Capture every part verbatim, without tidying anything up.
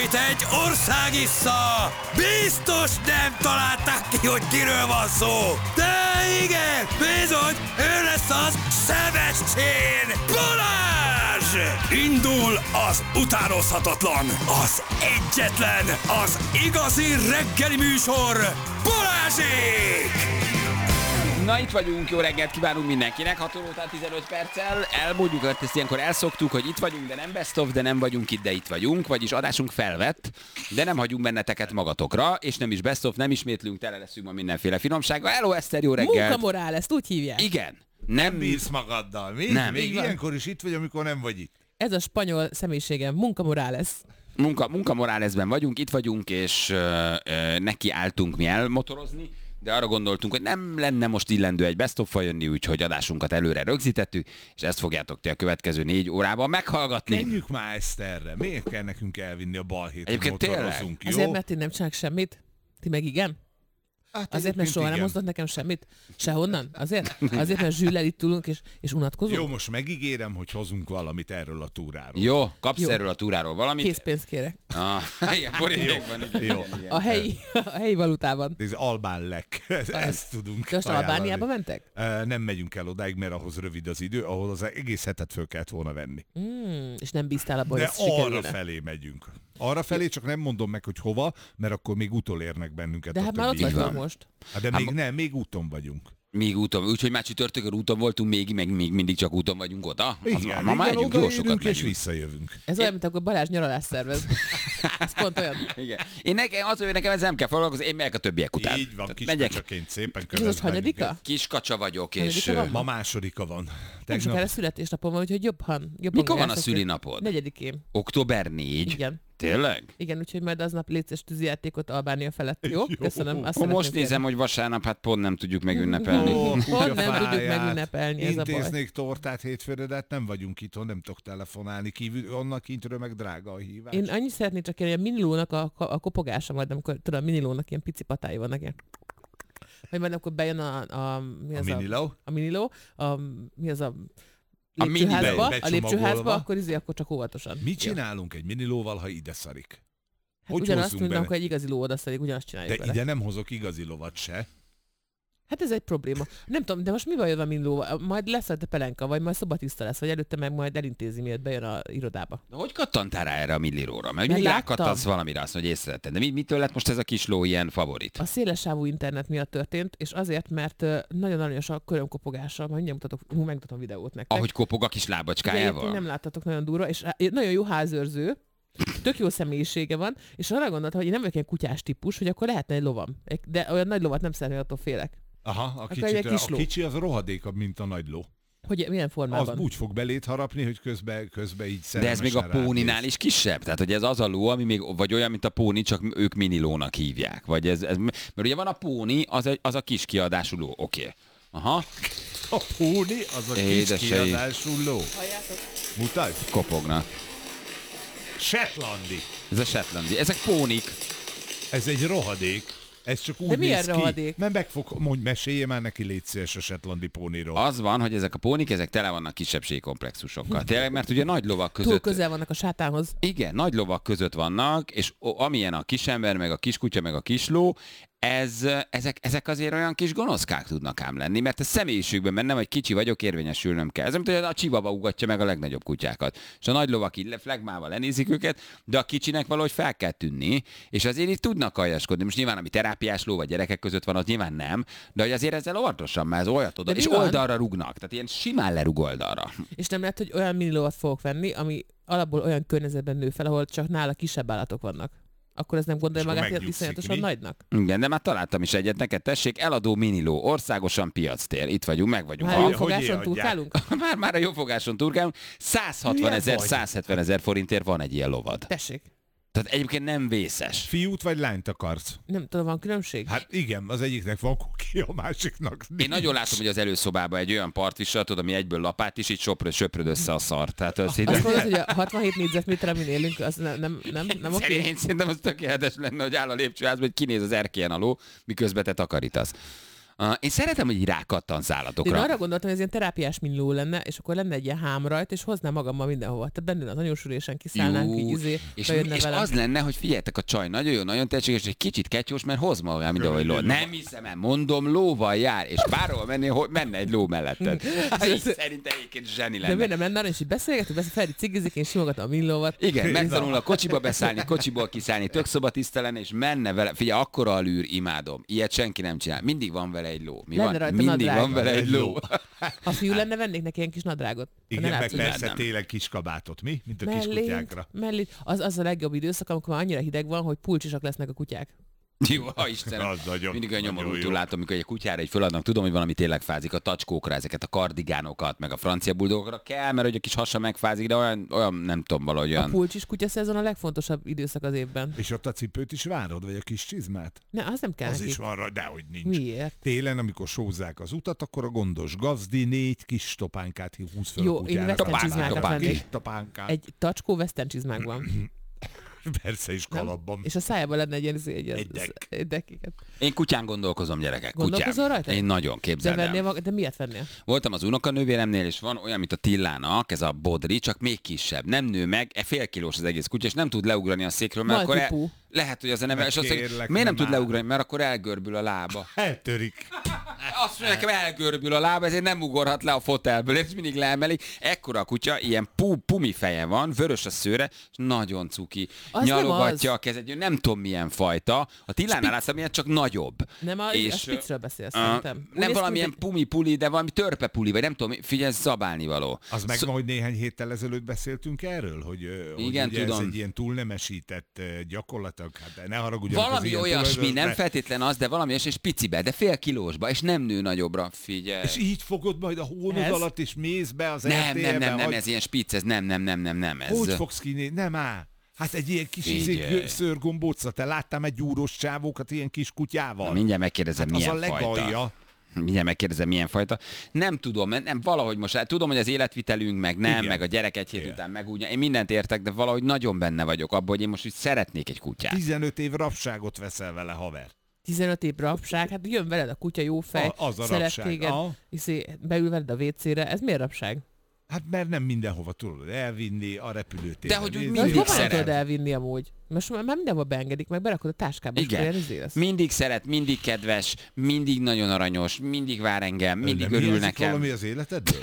egy ország issza! Biztos nem találták ki, hogy kiről van szó! De igen, bizony, ő lesz az Sebestyén Balázs! Indul az utánozhatatlan, az egyetlen, az igazi reggeli műsor, Balázsék! Na, itt vagyunk, jó reggelt kívánunk mindenkinek, hat óra után tizenöt perccel. Elmondjuk, hogy ezt ilyenkor elszoktuk, hogy itt vagyunk, de nem best of, de nem vagyunk itt, de itt vagyunk, vagyis adásunk felvett, de nem hagyunk benneteket magatokra, és nem is best of, nem ismétlünk, tele leszünk ma mindenféle finomsággal. Hello, Eszter, jó reggelt! Munkamorál, ezt úgy hívják. Igen. Nem bírsz magaddal, mi? Nem. Még ilyenkor is itt vagy, amikor nem vagy itt. Ez a spanyol személyiségem, Munkamorál lesz. Munka, munkamorálezben vagyunk, itt vagyunk, és ö, ö, neki álltunk mi elmotorozni, de arra gondoltunk, hogy nem lenne most illendő egy best of jönni, úgyhogy adásunkat előre rögzítettük, és ezt fogjátok ti a következő négy órában meghallgatni. Menjünk már Eszterre. Miért kell nekünk elvinni a balhét, hogy Egyébként motorozunk, jó? Azért, mert én nem csinálok semmit. Ti meg igen? Hát Azért, mert soha nem igen. hozott nekem semmit? Sehonnan? Azért? Azért, mert zsűllel itt ülünk és, és unatkozunk? Jó, most megígérem, hogy hozunk valamit erről a túráról. Jó, kapsz Jó. erről a túráról valamit? Készpénzt kérek. Ah, igen, borítékban. Igen, Jó. igen, igen. A helyi, a helyi valutában. Ez albán lek. Ezt tudunk De most ajánlani. Albániába mentek? Uh, nem megyünk el odáig, mert ahhoz rövid az idő, ahol az egész hetet föl kellett volna venni. Mm, és nem bíztál abban, hogy De ez sikerülne. arra felé megyünk. Arra felé, csak nem mondom meg, hogy hova, mert akkor még utolérnek bennünket. De a hát már ott többiek. vagyunk most. Hát de még nem, még úton vagyunk. Még úton, úgyhogy már csütörtökön úton voltunk, még, meg még mindig csak úton vagyunk oda. Az, Igen, ma már igen, megyünk, jó sokat odaérünk és megyünk. visszajövünk. Ez olyan, mint akkor Balázs nyaralás szervez. Ez pont olyan. Igen. Én nekem, az, hogy nekem ez nem kell foglalkozni, én megyek a többiek után. Így van, Tehát kis megyek. kacsaként szépen És ez kövesz hanyadika? bennünket. Kis kacsa vagyok, és... Hanyadika van? ö, Ma másodika van. Nem Tegnap sokára születésnapom van, úgyhogy jobban. jobban Mikor van a jártok. szülinapod? Negyedikén. Október négy. Igen. Tényleg? Igen, úgyhogy majd aznap létszes tűzijátékot Albánia felett, jó? Jó. Köszönöm. Azt Akkor szeretném most nézem, kérni. hogy vasárnap hát pont nem tudjuk megünnepelni. Ó, Pont nem kutyafáját. tudjuk megünnepelni, ez a baj. Intéznék tortát hétfőre, de hát nem vagyunk itthon, nem tudok telefonálni. Kívül, onnan kintről meg drága a hívás. Én annyit szeretnék csak kérni, hogy a minilónak a, a kopogása majd, amikor tudod, a minilónak ilyen pici patái vannak ilyen. Hogy majd akkor bejön a, a, mi A az miniló? a miniló, a, mi az a A mini lépcsőházba, be- a lépcsőházba, becsomagolva. akkor izé, akkor csak óvatosan. Mit Jó. csinálunk egy minilóval, ha ide szarik? Hát Hogy ugyanazt, hozzunk mint bele? amikor egy igazi ló odaszadik, ugyanazt csináljuk De vele. ide nem hozok igazi lovat se. Hát ez egy probléma. Nem tudom, de most mi baj a minilóval? Majd lesz a pelenka, vagy majd szobatiszta lesz, vagy előtte meg majd elintézi, miért bejön a irodába. De hogy kattantál rá erre a millíróra? Mert Mert mindig láttam. rákattansz valamire, azt, hogy észrevetted. De mi, mitől lett most ez a kis ló ilyen favorit? A szélessávú internet miatt történt, és azért, mert ö, nagyon aranyos a körömkopogása, majd mindjárt mutatok, hú, megmutatom videót nektek. Ahogy kopog a kis Ugye lábacskájával? egyébként nem láttatok, nagyon durva, és á- nagyon jó házőrző, tök jó személyisége van, és arra gondoltam, hogy én nem vagyok ilyen kutyás típus, hogy akkor lehetne egy lovam. De olyan nagy lovat nem szeretnék, attól félek. Aha, a, egy kicsit, kis a ló. kicsi az rohadékabb, mint a nagy ló. Hogy milyen Az formában? úgy fog belét harapni, hogy közben, közben így De ez még a szerelmesen póninál ránéz. is kisebb? Tehát, hogy ez az a ló, ami még, vagy olyan, mint a póni, csak ők minilónak hívják. Vagy ez, ez, mert ugye van a póni, az, egy, az a kis kiadású ló. Oké. Okay. Aha, A póni, az a kis Édesei. kiadású ló. Halljátok? Mutasd! kopognak. Shetlandi. Ez a shetlandi. Ezek pónik. Ez egy rohadék. Ez csak úgy De milyen néz ki. rohadék? Mert meg fog, mondj, mesélje már neki, légy szíves a shetlandi póniról. Az van, hogy ezek a pónik, ezek tele vannak kisebbségkomplexusokkal. Tényleg, mert ugye nagy lovak Túl között... közel vannak a sátánhoz. Igen, nagy lovak között vannak, és o- amilyen a kisember, meg a kiskutya, meg a kisló, ez, ezek, ezek azért olyan kis gonoszkák tudnak ám lenni, mert a személyiségben bennem, hogy kicsi vagyok, érvényesülnöm kell. Ez mint, hogy a csibaba ugatja meg a legnagyobb kutyákat. És a nagy lovak így flegmával lenézik őket, de a kicsinek valahogy fel kell tűnni, és azért így tudnak aljaskodni. Most nyilván, ami terápiás ló vagy gyerekek között van, az nyilván nem, de hogy azért ezzel óvatosan, mert ez olyat oda, De és mi van? oldalra rúgnak. Tehát ilyen simán lerúg oldalra. És nem lehet, hogy olyan minilóvat fogok venni, ami alapból olyan környezetben nő fel, ahol csak nála kisebb állatok vannak. Akkor ez nem gondolja És akkor magát megnyugszik, iszonyatosan mi? nagynak? Igen, de már találtam is egyet, neked tessék, eladó miniló, országosan piactér. Itt vagyunk, meg vagyunk. Már Ha- jó fogáson adják? turkálunk? Már, már a jófogáson turkálunk. száz hatvan ezer, vagy? száz hetven ezer forintért van egy ilyen lovad. Tessék. Tehát egyébként nem vészes. Fiút vagy lányt akarsz? Nem tudom, van különbség? Hát igen, az egyiknek van kuki, a másiknak nincs. Én nagyon látom, hogy az előszobában egy olyan partvisat, tudod, ami egyből lapát is, így söpröd, söpröd össze a szart. Tehát az így... Azt mondod, hogy a hatvanhét négyzetméter, amin élünk, az nem, nem, nem, nem oké? Én szerintem az tökéletes lenne, hogy áll a lépcsőházban, hogy kinéz az erkélyen a ló, miközben te takarítasz. Uh, én szeretem, hogy így rákattansz De állatokra. én arra gondoltam, hogy ez ilyen terápiás milló lenne, és akkor lenne egy ilyen hám rajta, és hoznám magammal mindenhova. Tehát benne az anyósülésen kiszállnánk, így izé, és, bejönne és velem. az lenne, hogy figyeljetek, a csaj nagyon jó, nagyon tehetséges, egy kicsit ketyós, mert hoz ma olyan, mint ahogy ló. Nem hiszem el, mondom, lóval jár, és bárhol menni, hogy menne egy ló melletted. Hát így szerintem egyébként zseni De lenne. miért nem lenne arra, és így beszélgetünk, beszél, Feri cigizik, én simogatom a millóvat. Igen, megtanul a kocsiba beszállni, kocsiból kiszállni, tök szobatiszta lenne, és menne vele. Figyelj, akkora a lűr, imádom. Ilyet senki nem csinál. Mindig van vele egy ló. Mi Lenne van? rajta Mindig nadrág. van vele egy ló. Ha fiú lenne, vennék neki ilyen kis nadrágot. Ha Igen, ne meg látszódjon. persze nem. tényleg kiskabátot, mi? Mint a Mellét, kiskutyákra. mellét. Az, az a legjobb időszak, amikor már annyira hideg van, hogy pulcsisak lesznek a kutyák. Jó, ha Istenem. Az nagyon- Mindig olyan nagyon nyomorultul jó. látom, amikor egy kutyára egy föladnak, tudom, hogy valami tényleg fázik a tacskókra, ezeket a kardigánokat, meg a francia buldogokra kell, mert hogy a kis hasa megfázik, de olyan, olyan nem tudom, valahogy A olyan. pulcsis kutya szezon a legfontosabb időszak az évben. És ott a cipőt is várod, vagy a kis csizmát? Ne, az nem kell Az neki. is van rajta, dehogy nincs. Miért? Télen, amikor sózzák az utat, akkor a gondos gazdi négy kis topánkát húz fel Jó, a én kutyának. western Topánk, csizmákat topánk. vennék. Kis topánkát. Egy tacskó western csizmákban. Persze is Nem? kalapban. És a szájában lenne egy ilyen izé, egy, Egy dekk. egy dekkiket. Én kutyán gondolkozom, gyerekek. Gondolkozol Kutyán. rajta? Én nagyon De képzeld el. vennél maga, de miért vennél? Voltam az unokanővéremnél, és van olyan, mint a Tillának, ez a bodri, csak még kisebb. Nem nő meg, e fél kilós az egész kutya, és nem tud leugrani a székről, mert akkor Maltipú. el, lehet, hogy az a neve, és azt mondja, kérlek, miért nem nem tud áll. leugrani, mert akkor elgörbül a lába. Eltörik. Azt mondja, nekem elgörbül a lába, ezért nem ugorhat le a fotelből, és mindig leemelik. Ekkora a kutya, ilyen pu, pumi feje van, vörös a szőre, és nagyon cuki. Az Nyalogatja nem a kezed, nem tudom milyen fajta. A Tillánál láttam, ilyen csak nagyobb. Nem, a, És, a spicről beszélsz Uh, szerintem. Úgy néz nem ki, valamilyen mint pumi puli, de valami törpe puli, vagy nem tudom, figyelj, zabálni való. Az megvan, hogy néhány héttel ezelőtt beszéltünk erről, hogy, ö, hogy Igen, ugye tudom. ez egy ilyen túlnemesített ö, gyakorlatilag, hát ne haragudjanak az Valami ilyen olyasmi, tulajdonos, nem de- feltétlen az, de valami olyasmi, és picibe, de fél kilósba, és nem nő nagyobbra, figyelj. És így fogod majd a hónod Ez? alatt, és mész be az Nem, er té é-be, nem, nem, nem, hogy- ez ilyen spic, ez nem, nem, nem, nem, nem, ez... Hogy fogsz kinézni? Nem áll. Hát egy ilyen kis Figyelj. izé, szőrgombóca, te láttál egy gyúrós csávókat ilyen kis kutyával? Na, mindjárt megkérdezem, hát az milyen a legalja. fajta. Mindjárt megkérdezem, milyen fajta. Nem tudom, mert nem, valahogy most, tudom, hogy az életvitelünk, meg nem, Igen. meg a gyerek egy hét Igen. után meg úgy, én mindent értek, de valahogy nagyon benne vagyok abban, hogy én most úgy szeretnék egy kutyát. tizenöt év rabságot veszel vele, haver. tizenöt év rabság, hát jön veled a kutya, jó fej, A- az a szeret rabság, téged, aha. izé, beül veled a vécére, ez miért rabság? Hát mert nem mindenhova tudod elvinni a repülőtérre. De hogy úgy nézni. De hogy Mindig hova nem szeret. tudod elvinni amúgy? Most már már mindenhol beengedik, meg berakod a táskába, és Igen. akkor ilyen izé lesz. Mindig szeret, mindig kedves, mindig nagyon aranyos, mindig vár engem, mindig Nem örül hiányzik nekem. valami az életedből?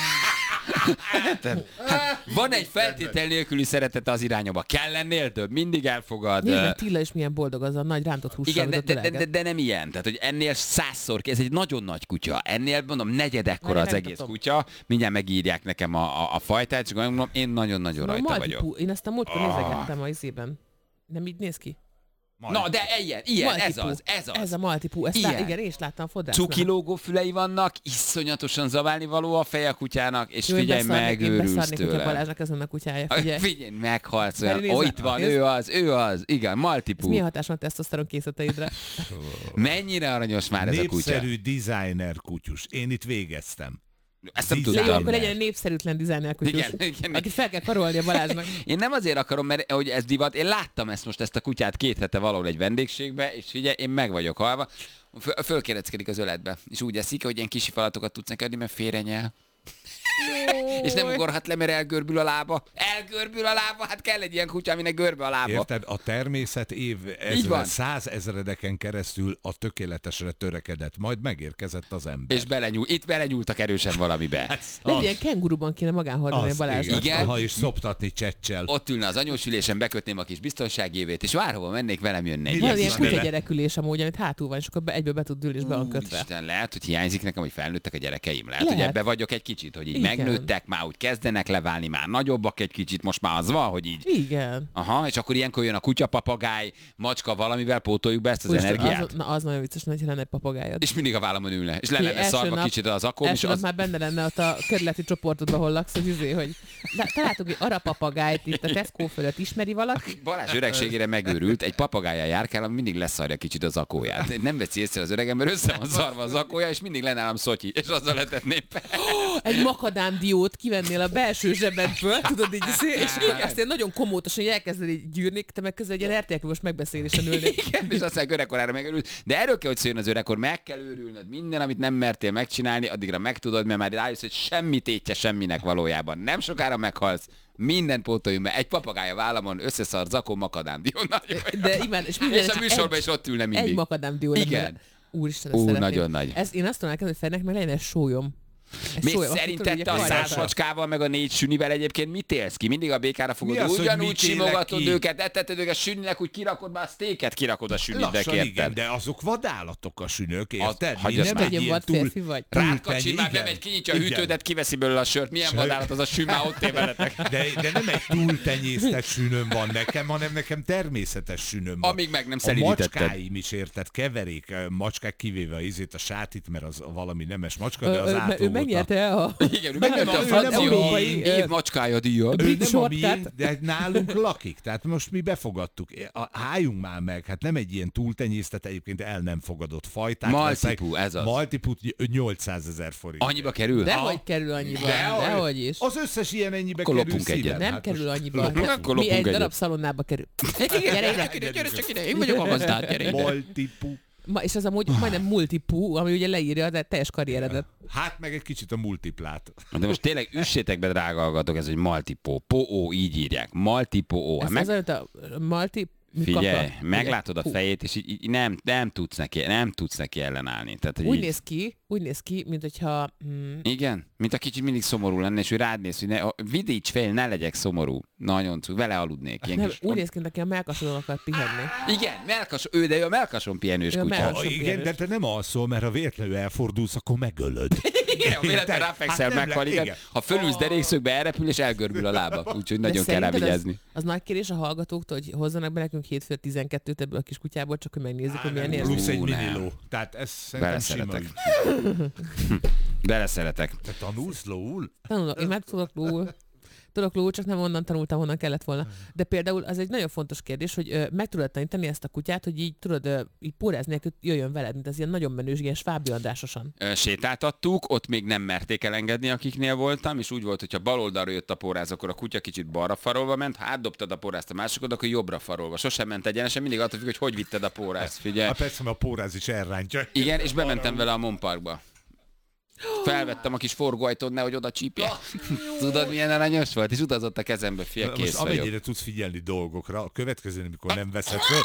Hát, van egy feltétel nélküli szeretete az irányába. Kell lennél több, mindig elfogad. Nézd ö, meg, Tilla is milyen boldog az a nagy rántott hússal, Igen, de, amit de, ott de, de, ölelget. de nem ilyen. Tehát, hogy ennél százszor, ez egy nagyon nagy kutya. Ennél, mondom, negyedekkora Várj, az nem egész tudom. kutya. Mindjárt megírják nekem a, a, a fajtát, és mondom, én nagyon-nagyon Na, rajta Maltipú. vagyok. Én ezt a múltkor Ah. nézegettem a izében. Nem így néz ki? Na, de ilyen, ilyen, ez Maltipú. az, ez az. Ez a maltipú. Ezt Ilyen. lá, igen, én is láttam a fodrásznál. Cukilógó fülei vannak, iszonyatosan zaválni való a feje a kutyának, és Jó, én figyelj, beszarnék- én megőrülsz beszarnék, hogyha tőle. Balázsnak ez lenne a kutyája. Figyelj, Figyelj. figyelj meghalsz Feri, olyan. nézd Ó, meg. itt van, Nézd. ő az, ő az, igen, Ez Maltipú. milyen hatás van a tesztoszteron készleteidre? Mennyire aranyos már ez a kutya. Népszerű designer kutyus. Én itt végeztem. Ezt nem Design. De jó, tudtam. akkor legyen egy népszerűtlen designer kutyus, Igen, igen. akit fel kell karolni a Balázsnak. Én nem azért akarom, mert hogy ez divat, én láttam ezt most, ezt a kutyát két hete valahol egy vendégségbe, és figyelj, én meg vagyok halva. Föl, fölkéreckedik az öletbe, és úgy eszik, hogy ilyen kisi falatokat tudsz neki adni, mert félrenyel. És nem ugorhat le, mert elgörbül a lába. Elgörbül a lába, hát kell egy ilyen kutya, aminek görbe a lába. Érted? A természet év Így van. ezre, százezredeken keresztül a tökéletesre törekedett, majd megérkezett az ember. És belenyúl, itt belenyúltak erősen valamibe. De egy ilyen kenguruban kéne magáhordani a Az, Balázsnak. Igen. Aha, és szoptatni csecsel. Ott ülne az anyósülésen, bekötném a kis biztonságévét, és bárhova mennék, velem jönne egy Van Igen, ilyen van vele. kutya gyerekülés amúgy, amit hátul van, és akkor be, egyből be tud ülni, és be van kötve. Isten, lehet, hogy hiányzik nekem, hogy felnőttek a gyerekeim. Lehet, Lehet. hogy ebbe vagyok egy kicsit, hogy így Igen. megnőttek, már úgy kezdenek leválni, már nagyobbak egy kicsit, most már az van, hogy így. Igen. Aha, és akkor ilyenkor jön a kutya, papagáj, macska, valamivel pótoljuk be ezt az Úristen, energiát. Az, na, az nagyon vicces, hogy lenne egy papagájad. És mindig a vállamon ülne, és le Figyelj, lenne első szarva nap- kicsit az akóm, és Első nap az... már benne lenne ott a kerületi csoportodban, hol laksz, hogy izé, hogy lá- találtuk egy arapapagájt itt a Tesco fölött, ismeri valaki? Balázs öregségére megőrült, egy papagájjal járkál, ami mindig leszarja kicsit az akóját. Nem veszi észre az öregem, mert össze van szarva az akója, és mindig lenne nálam szotyi, és azzal letetném be. Egy makadámdiót kivennél a belső zsebedből, tudod így, és azt ilyen nagyon komótosan elkezded így gyűrni, te meg közben egy ilyen er té el-klubos megbeszélésen ülnél. Igen, és aztán öregkorára megörült. De erről kell, hogy szóljon az öregkor, meg kell őrülnöd minden, amit nem mertél megcsinálni, addigra megtudod, mert már rájössz, hogy semmi tétje semminek valójában. Nem sokára meghalsz, minden pótoljunk be. Egy papagája vállamon összeszar zakó makadámdió. De igen, és, és a műsorban is ott ülne mindig. Egy makadámdió. Igen. Úristen, Ú, szeretném. nagyon nagy. Ez, én azt tudom elkezdeni, hogy Fennek meg legyen egy sólyom. Mi szerinted te a száz macskával meg a négy sünivel egyébként mit élsz ki? Mindig a békára fogod, az, ugyanúgy simogatod őket, eteted őket süninek, úgy kirakod, már a sztéket kirakod a sünidnek, Lassan, érted? igen, de azok vadállatok a sünök, érted? Az- Mi hagyjad nem már. egy ilyen Vad túl... férfi vagy. Rátkacsin már igen, bemegy, kinyitja a igen. hűtődet, kiveszi belőle a sört. Milyen vadállat az a sű, már ott él veletek. De, de nem egy túltenyésztett sünöm van nekem, hanem nekem természetes sünöm van. Amíg meg nem A szelídítetted. macskáim is, érted, keverék, macskák kivéve a izét, a sátit, mert az valami nemes macska, de az Ő átolgott. megnyerte a... Igen, ő megnyerte a ő francia nem európai, év ö, macskája díjat. Ő brit nem a sortát. miénk, de nálunk lakik, tehát most mi befogadtuk. A, hájunk már meg, hát nem egy ilyen túltenyésztet, egyébként el nem fogadott fajtát. Maltipú, ez az. Maltipú nyolcszázezer forint. Annyiba kerül? Dehogy kerül annyiba. Dehogy. Dehogy is. Az összes ilyen ennyibe Akkor kerül lopunk egyet. szívem. Nem Hát kerül most- annyiba. Akkor Hát lopunk Mi egy egyet. darab szalonnába kerül. Gyere ide, gyere, gyere csak ide, én vagyok a gazdát, gyere ide. Maltipú. Ma, és az amúgy majdnem multipú, ami ugye leírja a teljes karrieredet. Hát meg egy kicsit a multiplát. De most tényleg üssétek be, drága hallgatók, ez egy multipó. Po-ó, így írják. Multipó. Ez Meg... az, amit a multi... Figyelj, kaka. meglátod a Hú. fejét, és így, így nem, nem, tudsz neki, nem tudsz neki ellenállni. Tehát, hogy Úgy így... néz ki, úgy néz ki, mint hogyha... Mm, Igen, mint a kicsit mindig szomorú lenne, és ő rád néz, hogy ne, vidíts fel, ne legyek szomorú. Nagyon cuki, vele aludnék. Ilyen nem, kis... úgy néz ki, mint aki a melkasodon akar pihenni. Igen, melkas, ő, de ő a melkason pihenős Ő a kutya. melkas- Ah, igen, de te nem alszol, mert ha véletlenül elfordulsz, akkor megölöd. Igen, ha véletlenül Tehát- ráfekszel, hát nem meghal, le- igen. igen. Ha fölülsz derékszögbe, elrepül és elgörbül a lába. Úgyhogy De nagyon kell rá szerinted vigyázni. Az, az nagy kérés a hallgatóktól, hogy hozzanak be nekünk hétfő tizenkettőt ebből a kis kutyából, csak hogy megnézzük, hogy milyen érzés. Plusz egy Ú, nem. miniló. Tehát ez szerintem sima Beleszeretek. ügy. Beleszeretek. Te tanulsz lóul? Tanulok, én már tudok lóul. Tudok lóul, csak nem onnan tanultam, honnan kellett volna. De például az egy nagyon fontos kérdés, hogy ö, meg tudod tanítani ezt a kutyát, hogy így tudod, ö, így póráz nélkül jöjjön veled, mint az ilyen nagyon menős, ilyen Svábi Andrásosan. Ö, sétáltattuk, ott még nem merték elengedni, akiknél voltam, és úgy volt, hogyha bal oldalra jött a póráz, akkor a kutya kicsit balra farolva ment, ha átdobtad a pórázt a másikod, akkor jobbra farolva. Sosem ment egyenesen, mindig attól függ, hogy hogy vitted a pórázt, figyelj. Hát persze, mert a póráz is elrántja. Igen, és bementem vele a Monparkba. Felvettem a kis forgóajtón, nehogy oda csípje. Tudod, milyen aranyos volt? És utazott a kezembe, fia, Most kész vagyok. amennyire tudsz figyelni dolgokra, a következő, amikor nem veszed föl,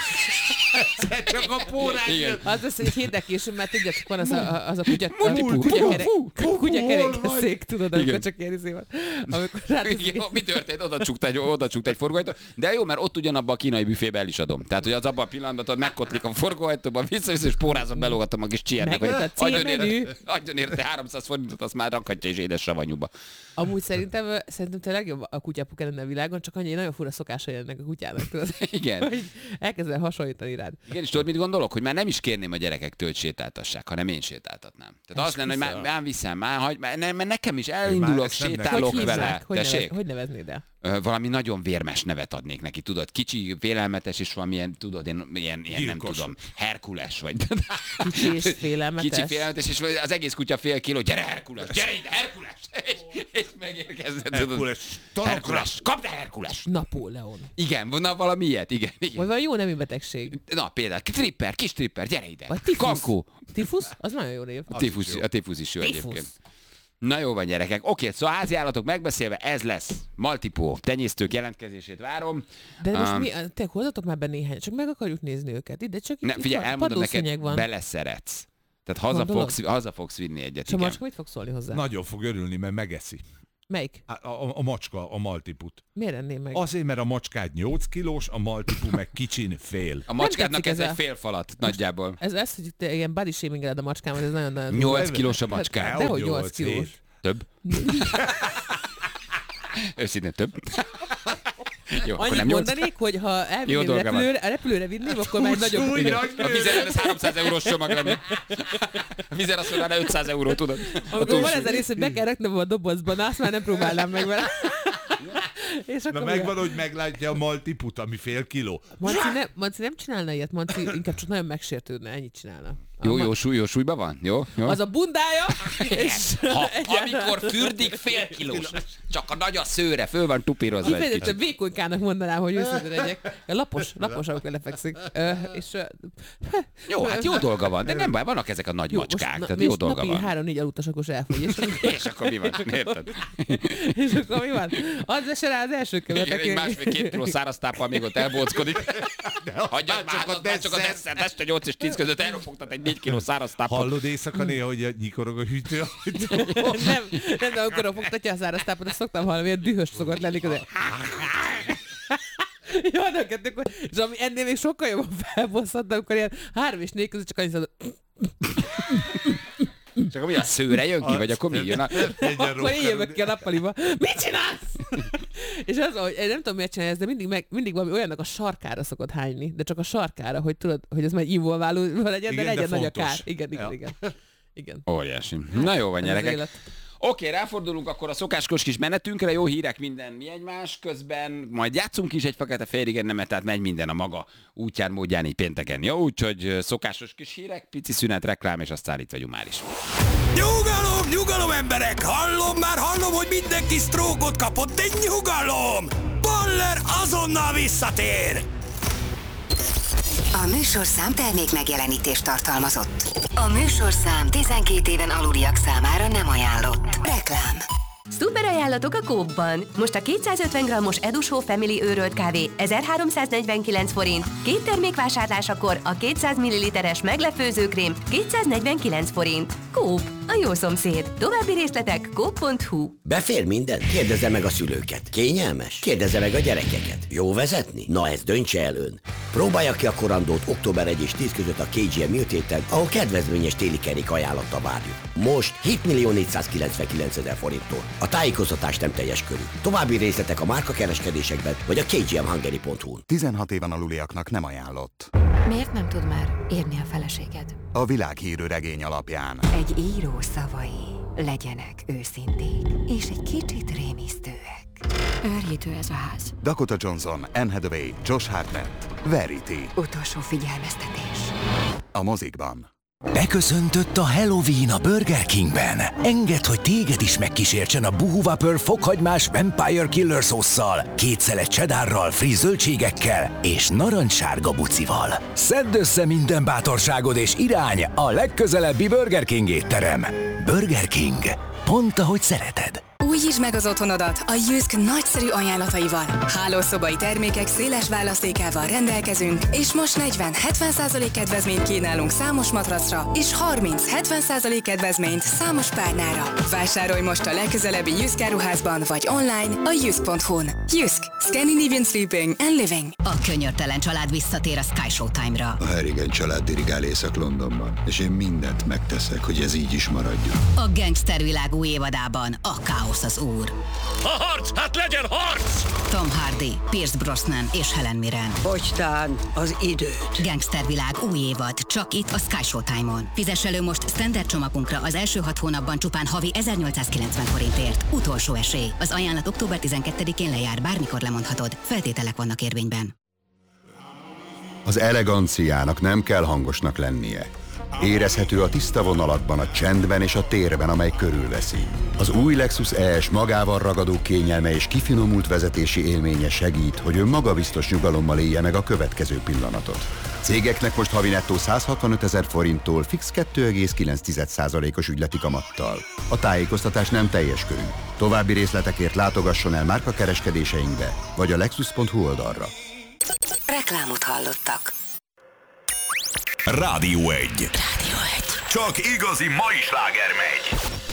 egyszer csak a póráz Igen. jön. Az lesz, hogy egy héttel később, mert tudjátok, van az a, az a kutya, a Multi- kutyakerek, Fú, fú, kutyakerékszék, tudod, amikor Igen. csak ilyen izé van. Amikor ráteszik- Igen, mi történt? Oda csukta egy, oda csukta egy forgóajtó. De jó, mert ott ugyanabban a kínai büfébe el is adom. Tehát, hogy az abban a pillanatban tudod, megkotlik a forgóajtóban, vissza-vissza, és pórázom, belógatom a kis csiennek, hogy Megjött a adjon célmenü. érte, adjon érte háromszáz forintot, azt már rakhatja és édes savanyúba. Amúgy szerintem, ö, szerintem te legjobb a kutyapuka lenne a világon, csak annyi nagyon fura szokásai ennek a kutyának, tudod. Igen. Hogy elkezd el hasonlítani rád. Igen, és tudod, mit gondolok? Hogy már nem is kérném a gyerekektől, hogy sétáltassák, hanem én sétáltatnám. Tehát az lenne, hogy már, már viszem, már, hagy, már, nem, mert nekem is elindulok, ezt nem nekem. sétálok Hogy vele. hívnák? Hogy, Tessék? nevez, hogy neveznéd el? Ö, valami nagyon vérmes nevet adnék neki, tudod, kicsi, félelmetes, és valamilyen, tudod, én ilyen, ilyen nem Gyilkos. tudom, Herkules vagy. Kicsi és félelmetes. Kicsi félelmetes, és az egész kutya fél kiló, gyere Herkules, gyere ide Herkules! És, és megérkezett, tudod. Herkules, talpra. Herkules, kapd el Herkules! Napóleon. Igen, na valami ilyet, igen. igen. Vagy valami jó nemű betegség. Na például, tripper, kis tripper, gyere ide! Vagy tifusz. Kankó! Tifusz? Az nagyon jó név. A tifusz, a tifusz is jó Tifusz. egyébként. Na jó van, gyerekek. Oké, szóval házi állatok megbeszélve, ez lesz. Maltipó, tenyésztők jelentkezését várom. De most Um, mi, te hozzatok már be néhány, csak meg akarjuk nézni őket. Ide csak Ne, itt, figyelj, itt van, elmondom neked, padlószőnyeg van. beleszeretsz. Tehát haza Gondolod? fogsz, haza fogsz vinni egyet, És a igen. macska mit fog szólni hozzá? Nagyon fog örülni, mert megeszi. Melyik? A, a, a macska, a maltiput. Miért enném meg? Azért, mert a macskád nyolc kilós, a maltipu meg kicsin fél. A macskádnak tetszik ez ez egy a- fél falat nagyjából. Ez az, hogy te ilyen body shaming-eled a macskámat, ez nagyon-nagyon... nyolc kilós a macskád. Dehogy nyolc kilós. Több? Őszintén több? Jó, akkor Annyit nem nyolc. mondanék, hogy ha Jó elvinném dolga van. repülőre, a repülőre vinném, akkor már egy nagyobb... Igen. A vizen ez háromszáz eurós csomag lenne. A vizen azt mondaná ötszáz euró, tudod? A Amikor van túlsúly. ez a rész, hogy be kell raknom a dobozba, na azt már nem próbálnám meg vele. És Na akkor megvan, hogy meglátja a maltiput, ami fél kiló. Manci nem, Manci nem csinálna ilyet, Manci inkább csak nagyon megsértődne, ennyit csinálna. Jó, jó, súly, jó súlyban van? Jó? Jó? Az a bundája, és... Ha, amikor fürdik, fél kilós. Csak a nagy a szőre, föl van tupírozva egy Kifejezetten kicsit. vékonykának mondanám, hogy őszintén legyek. Lapos, lapos, amikor lefekszik. Ö, és, ö, Jó, hát jó dolga van, de nem baj, vannak ezek a nagy jó, macskák, most, tehát na, jó most dolga napi van. három-négy alutasakos elfogy, és, És akkor mi van? Érted? és akkor mi van? Az se rá az első Igen, követek. egy másfél-két kiló száraztáppal még ott elbóckodik. Hagyjad már, csak, már, csak a desszert, este nyolc és tíz között elropogtat egy négy kiló száraztápot. Hallod éjszaka néha, hogy nyikorog a hűtő? nem, nem, de amikor fogtatja a száraztápot, azt szoktam hallani, hogy dühös szokott lenni között. Jó, de kettőkor, és ami ennél még sokkal jobban felbosszant, amikor ilyen három és négy között csak annyit szólod, Csak akkor mi a szőre jön ki, vagy akkor mi jön? A... akkor én jövök ki a nappaliba. Mit csinálsz? És az, hogy én nem tudom, miért csinálja ezt, de mindig, meg, mindig valami olyannak a sarkára szokott hányni, de csak a sarkára, hogy tudod, hogy ez már involváló legyen, Igen, de legyen de nagy a fontos. kár. Igen, igen, Ja. igen. Igen. Óriási. Na jó van, Ez az gyerekek. élet. Oké, ráfordulunk akkor a szokáskos kis menetünkre, jó hírek minden mi egymás közben, majd játszunk is egy fekete féligen nemet, tehát megy minden a maga útján, módján így pénteken. Jó, úgyhogy szokásos kis hírek, pici szünet, reklám, és aztán itt vagyunk már is. Nyugalom, nyugalom emberek! Hallom már, hallom, hogy mindenki sztrókot kapott, de nyugalom! Baller azonnal visszatér! A műsorszám termék megjelenítést tartalmazott. A műsorszám tizenkét éven aluliak számára nem ajánlott. Reklám. Szuper ajánlatok a Coop-ban! Most a kétszázötven grammos Edushow Family őrölt kávé ezerháromszáznegyvenkilenc forint, két termék vásárlásakor a kétszáz milliliteres meglepőzőkrém kétszáznegyvenkilenc forint. Coop, a jó szomszéd. További részletek coop pont hu. Befér minden? Kérdezze meg a szülőket. Kényelmes? Kérdezze meg a gyerekeket. Jó vezetni? Na ezt döntse el ön. Próbálja ki a korandót október elseje és tíz között a ká gé em műtéten, ahol kedvezményes téli kerék ajánlatta várjuk. Most hétmillió négyszázkilencvenkilencezer forinttól. A tájékoztatás nem teljes körű. További részletek a márkakereskedésekben vagy a kgmhungary pont hu-n. tizenhat éven aluliaknak nem ajánlott. Miért nem tud már írni a feleséged? A világhírű regény alapján. Egy író szavai legyenek őszinték, és egy kicsit rémisztőek. Őrjítő ez a ház. Dakota Johnson, Anne Hathaway, Josh Hartnett. Verity. Utolsó figyelmeztetés. A mozikban. Beköszöntött a Halloween a Burger Kingben. Engedd, hogy téged is megkísértsen a Boo Whopper fokhagymás Vampire Killer szósszal, két szelet cheddarral, friss zöldségekkel és narancssárga bucival. Szedd össze minden bátorságod és irány a legközelebbi Burger King étterem. Burger King. Pont ahogy szereted. Újítsd meg az otthonodat a Jysk nagyszerű ajánlataival. Hálószobai termékek széles választékával rendelkezünk, és most negyven-hetven százalék kedvezményt kínálunk számos matracra, és harminc-hetven százalék kedvezményt számos párnára. Vásárolj most a legközelebbi Jysk áruházban, vagy online a jysk pont hu-n. Jysk. Scandinavian Sleeping and Living. A könyörtelen család visszatér a Sky Showtime-ra. A Harrigan család dirigál Észak-Londonban, és én mindent megteszek, hogy ez így is maradjon. A gangstervilág új évadában a káosz az úr. A harc, hát legyen harc! Tom Hardy, Pierce Brosnan és Helen Mirren. Hogytán az időt. Gangstervilág új évad, csak itt a Sky Showtime-on. Fizess elő most standard csomagunkra az első hat hónapban csupán havi ezernyolcszázkilencven forintért. Utolsó esély. Az ajánlat október tizenkettedikén lejár, bármikor lemondhatod. Feltételek vannak érvényben. Az eleganciának nem kell hangosnak lennie. Érezhető a tiszta vonalakban, a csendben és a térben, amely körülveszi. Az új Lexus E S magával ragadó kényelme és kifinomult vezetési élménye segít, hogy ön magabiztos nyugalommal élje meg a következő pillanatot. Cégeknek most havi nettó százhatvanötezer forinttól fix kettő egész kilenc százalékos ügyleti kamattal. A tájékoztatás nem teljes körű. További részletekért látogasson el márkakereskedéseinkbe, vagy a lexus pont hu oldalra. Reklámot hallottak. Rádió egy. Rádió egy. Csak igazi mai sláger megy.